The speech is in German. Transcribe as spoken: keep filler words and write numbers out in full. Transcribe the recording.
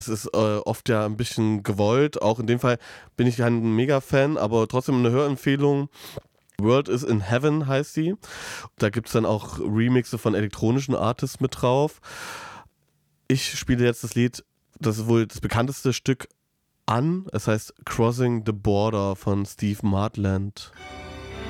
Es ist äh, oft ja ein bisschen gewollt. Auch in dem Fall bin ich kein Mega-Fan, aber trotzdem eine Hörempfehlung. World is in Heaven heißt die. Da gibt es dann auch Remixe von elektronischen Artists mit drauf. Ich spiele jetzt das Lied, das ist wohl das bekannteste Stück an. Es heißt Crossing the Border von Steve Martland.